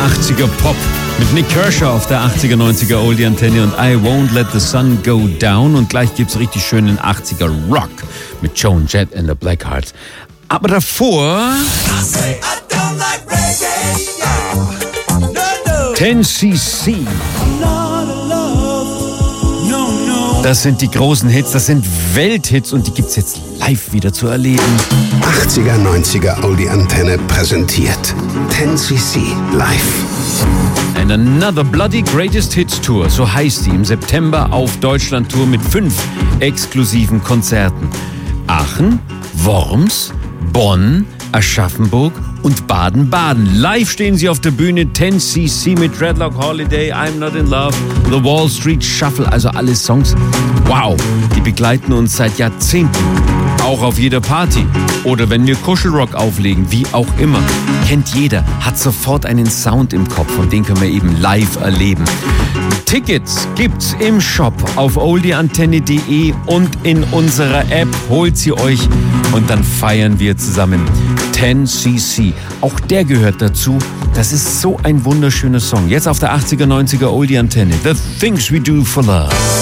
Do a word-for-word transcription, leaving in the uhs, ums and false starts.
achtziger Pop mit Nick Kershaw auf der achtziger, neunziger Oldie Antenne und I Won't Let the Sun Go Down. Und gleich gibt's richtig schönen achtziger Rock mit Joan Jett and the Blackhearts. Aber davor ten C C. Das sind die großen Hits, das sind Welthits und die gibt's jetzt live wieder zu erleben. achtziger, neunziger Oldie Antenne präsentiert ten C C live. And Another Bloody Greatest Hits Tour, so heißt die, im September auf Deutschland-Tour mit fünf exklusiven Konzerten. Aachen, Worms, Bonn, Aschaffenburg und Baden-Baden. Live stehen sie auf der Bühne, ten C C mit Dreadlock Holiday, I'm Not in Love, The Wall Street Shuffle, also alle Songs. Wow, die begleiten uns seit Jahrzehnten. Auch auf jeder Party. Oder wenn wir Kuschelrock auflegen, wie auch immer. Kennt jeder, hat sofort einen Sound im Kopf und den können wir eben live erleben. Tickets gibt's im Shop auf oldieantenne punkt de und in unserer App. Holt sie euch und dann feiern wir zusammen ten C C. Auch der gehört dazu. Das ist so ein wunderschöner Song. Jetzt auf der achtziger, neunziger Oldie Antenne. The Things We Do for Love.